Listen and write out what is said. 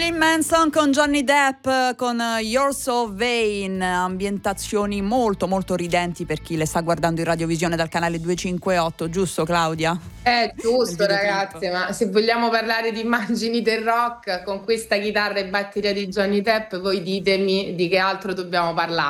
Marilyn Manson con Johnny Depp con You're So Vain, ambientazioni molto molto ridenti per chi le sta guardando in radiovisione dal canale 258, giusto Claudia? Giusto Nel videoclip. ragazze, ma se vogliamo parlare di immagini del rock con questa chitarra e batteria di Johnny Depp, voi ditemi di che altro dobbiamo parlare.